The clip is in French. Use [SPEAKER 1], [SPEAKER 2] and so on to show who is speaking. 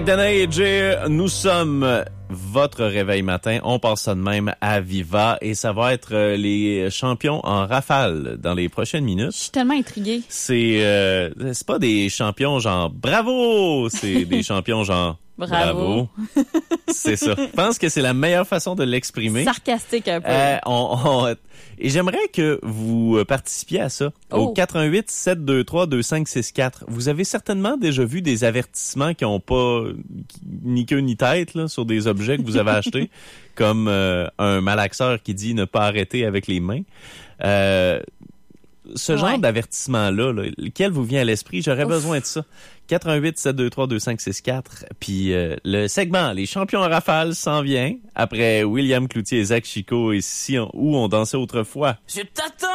[SPEAKER 1] Dana et Jay, nous sommes votre réveil matin. On passe ça de même à Viva et ça va être les champions en rafale dans les prochaines minutes.
[SPEAKER 2] Je suis tellement intriguée.
[SPEAKER 1] C'est pas des champions genre bravo, c'est des champions genre bravo. C'est ça. Je pense que c'est la meilleure façon de l'exprimer.
[SPEAKER 2] Sarcastique un peu.
[SPEAKER 1] Et j'aimerais que vous participiez à ça. Au 88-723-2564. Vous avez certainement déjà vu des avertissements qui n'ont pas ni queue ni tête là, sur des objets que vous avez achetés, comme un malaxeur qui dit ne pas arrêter avec les mains. Ce genre d'avertissement-là, lequel vous vient à l'esprit, j'aurais besoin de ça. 88-723-2564. Puis le segment Les champions en rafale s'en vient après William Cloutier et Zach Chico et Si où on dansait autrefois.
[SPEAKER 3] Je t'attends!